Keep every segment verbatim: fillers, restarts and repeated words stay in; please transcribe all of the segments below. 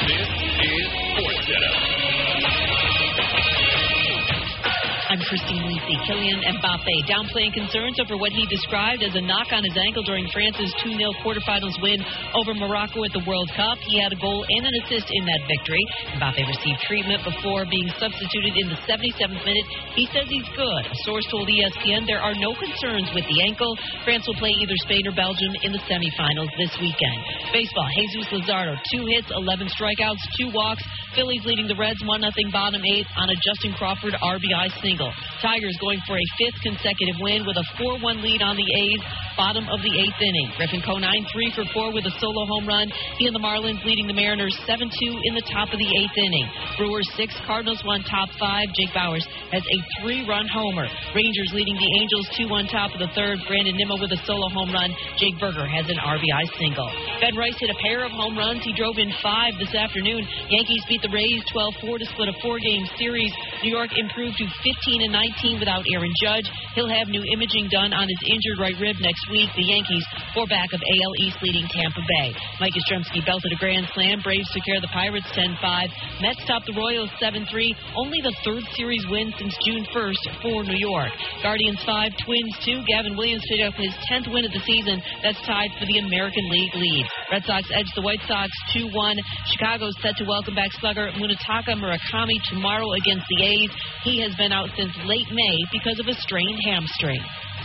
This is Sports Setup. I'm Christine Lisi. Kylian Mbappe downplaying concerns over what he described as a knock on his ankle during France's two nil quarterfinals win over Morocco at the World Cup. He had a goal and an assist in that victory. Mbappe received treatment before being substituted in the seventy-seventh minute. He says he's good. A source told E S P N there are no concerns with the ankle. France will play either Spain or Belgium in the semifinals this weekend. Baseball, Jesus Luzardo, two hits, eleven strikeouts, two walks. Phillies leading the Reds one nothing bottom eighth on a Justin Crawford R B I single. Tigers going for a fifth consecutive win with a four one lead on the A's, bottom of the eighth inning. Griffin Conine three for four with a solo home run. He and the Marlins leading the Mariners seven two in the top of the eighth inning. Brewers six, Cardinals one top five. Jake Bowers has a three-run homer. Rangers leading the Angels two one top of the third. Brandon Nimmo with a solo home run. Jake Berger has an R B I single. Ben Rice hit a pair of home runs. He drove in five this afternoon. Yankees beat the Rays twelve four to split a four-game series. New York improved to fifteen and nineteen without Aaron Judge. He'll have new imaging done on his injured right rib next week. The Yankees four back of A L East leading Tampa Bay. Mike Yastrzemski belted a grand slam. Braves took care of the Pirates ten five. Mets topped the Royals seven three. Only the third series win since June first for New York. Guardians five, Twins two. Gavin Williams picked up his tenth win of the season. That's tied for the American League lead. Red Sox edged the White Sox two one. Chicago's set to welcome back slugger Munetaka Murakami tomorrow against the A's. He has been out since late May because of a strained hamstring.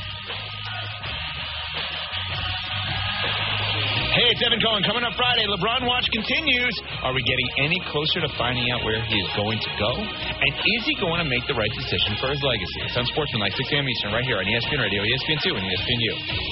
Hey, it's Evan Cohen. Coming up Friday, LeBron Watch continues. Are we getting any closer to finding out where he is going to go? And is he going to make the right decision for his legacy? It's on Sportsman, like six a.m. Eastern, right here on E S P N Radio, E S P N two, and E S P N U.